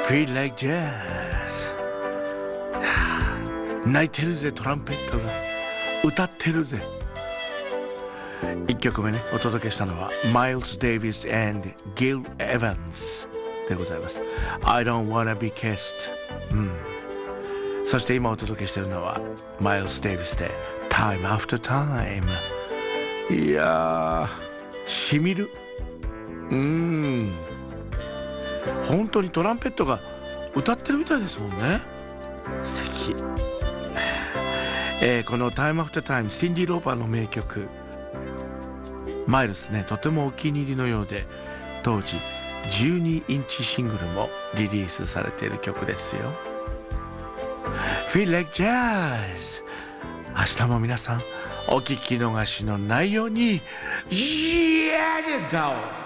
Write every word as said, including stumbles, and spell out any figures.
Feel like jazz 泣いてるぜトランペットが歌ってるぜ。いっきょくめねお届けしたのは Miles Davis and Gil Evans でございます。 I don't wanna be kissed、うん、そして今お届けしているのは Miles Davis で Time After Time。 いやーしみる。うーん本当にトランペットが歌ってるみたいですもんね。素敵、えー、この Time After Time シンディ・ローパーの名曲。マイルスねとてもお気に入りのようで当時じゅうにインチシングルもリリースされている曲ですよ。 Feel like jazz。 明日も皆さんお聞き逃しのないように。 Yeah!